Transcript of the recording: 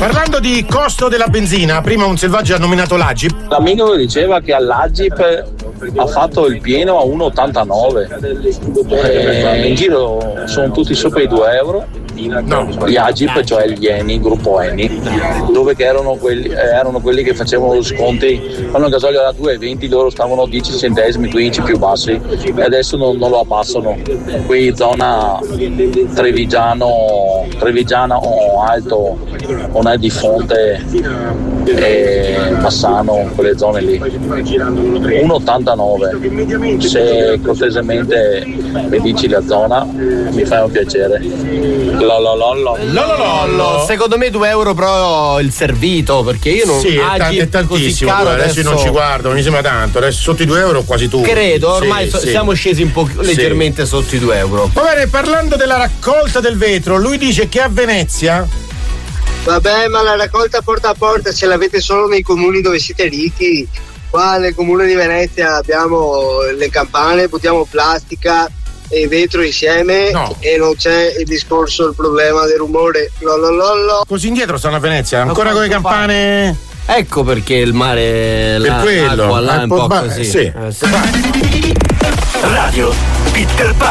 Parlando di costo della benzina, prima un selvaggio ha nominato l'Agip. L'amico diceva che all'Agip ha fatto il pieno a 1,89. In giro sono tutti sopra i 2 euro. No, gli Agip, cioè gli Eni, gruppo Eni, dove che erano quelli che facevano gli sconti quando il gasolio era 2,20, loro stavano 10 centesimi, 15 più bassi, e adesso non lo abbassano. Qui zona Trevigiana o Alto, non è di Fonte e Massano, quelle zone lì. 1,89. Se cortesemente mi dici la zona mi fai un piacere. Secondo me 2 euro però il servito, perché io non è tantissimo, caro, adesso non ci guardo, non mi sembra tanto, adesso sotto i 2 euro quasi tu. Credo, ormai siamo scesi un po' leggermente sotto i 2 euro. Va bene, parlando della raccolta del vetro, lui dice che a Venezia. Vabbè, ma la raccolta porta a porta ce l'avete solo nei comuni dove siete ricchi. Qua nel comune di Venezia abbiamo le campane, buttiamo plastica e vetro insieme, e non c'è il problema del rumore. Così indietro stanno a Venezia, ancora con le campane. Ecco perché il mare per quello là è un po' così. Sì. Radio Peter Pan.